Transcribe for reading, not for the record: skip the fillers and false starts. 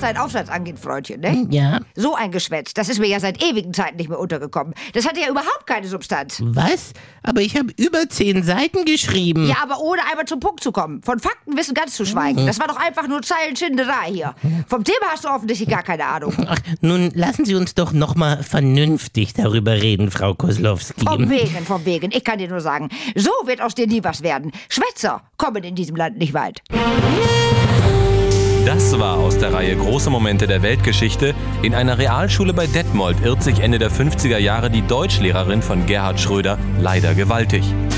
deinen Aufsatz angeht, Freundchen, ne? Ja. So ein Geschwätz, das ist mir ja seit ewigen Zeiten nicht mehr untergekommen. Das hatte ja überhaupt keine Substanz. Was? Aber ich habe über 10 Seiten geschrieben. Ja, aber ohne einmal zum Punkt zu kommen. Von Faktenwissen ganz zu schweigen. Das war doch einfach nur Zeilenschinderei hier. Vom Thema hast du offensichtlich gar keine Ahnung. Ach, nun lassen Sie uns doch noch mal vernünftig darüber reden, Frau Koslowski. Vom Wegen. Ich kann dir nur sagen, so wird aus dir nie was werden. Schwätzer kommen in diesem Land nicht weit. Das war aus der Reihe Große Momente der Weltgeschichte. In einer Realschule bei Detmold irrt sich Ende der 50er Jahre die Deutschlehrerin von Gerhard Schröder leider gewaltig.